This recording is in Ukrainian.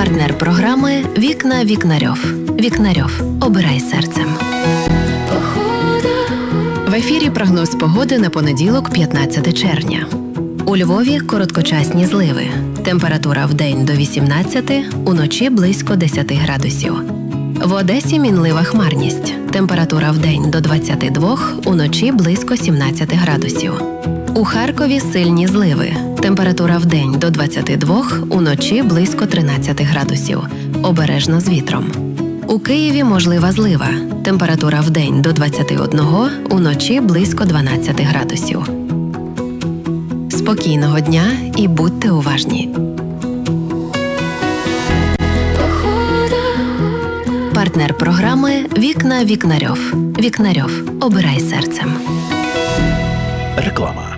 Партнер програми «Вікна Вікнарьов». Вікнарьов. Обирай серцем. В ефірі прогноз погоди на понеділок, 15 червня. У Львові короткочасні зливи. Температура вдень до 18, уночі близько 10 градусів. В Одесі мінлива хмарність. Температура вдень до 22, уночі близько 17 градусів. У Харкові сильні зливи. Температура вдень до 22, уночі близько 13 градусів. Обережно з вітром. У Києві можлива злива. Температура вдень до 21, уночі близько 12 градусів. Спокійного дня і будьте уважні. Партнер програми «Вікна Вікнарьов». Вікнарьов. Обирай серцем. Реклама.